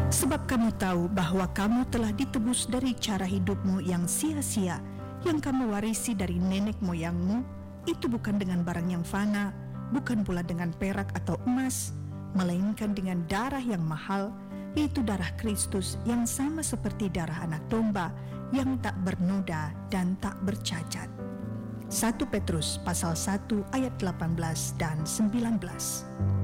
Sebab kamu tahu bahwa kamu telah ditebus dari cara hidupmu yang sia-sia, yang kamu warisi dari nenek moyangmu, itu bukan dengan barang yang fana, bukan pula dengan perak atau emas, melainkan dengan darah yang mahal, yaitu darah Kristus yang sama seperti darah anak domba, yang tak bernoda dan tak bercacat. 1 Petrus pasal 1 ayat 18 dan 19.